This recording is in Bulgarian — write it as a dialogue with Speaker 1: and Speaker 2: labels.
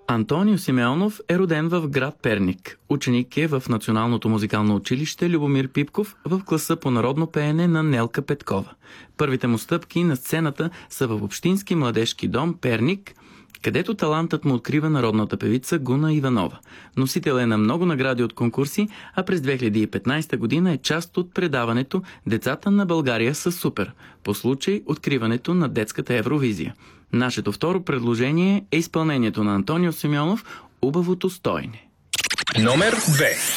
Speaker 1: Антонио Симеонов е роден в град Перник. Ученик е в Националното музикално училище Любомир Пипков в класа по народно пеене на Нелка Петкова. Първите му стъпки на сцената са в Общински младежки дом Перник, където талантът му открива народната певица Гуна Иванова. Носител е на много награди от конкурси, а през 2015 година е част от предаването «Децата на България са супер» по случай откриването на детската Евровизия. Нашето второ предложение е изпълнението на Антонио Симеонов «Убавото стойне».
Speaker 2: Номер 2.